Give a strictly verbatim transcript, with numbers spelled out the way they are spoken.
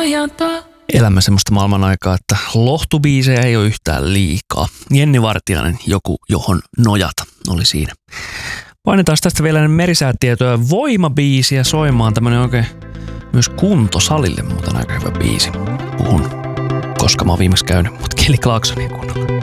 nojata. Elämä semmoista maailman aikaa, että lohtubiisejä ei ole yhtään liikaa. Jenni Vartiainen, joku johon nojata, oli siinä. Painetaan tästä vielä merisäätietoja voimabiisiä soimaan. Tämmönen oikein myös kuntosalille muuten aika hyvä biisi. Puhun, koska mä oon viimeksi käynyt, mutta Kelly Clarksonin kuunnella.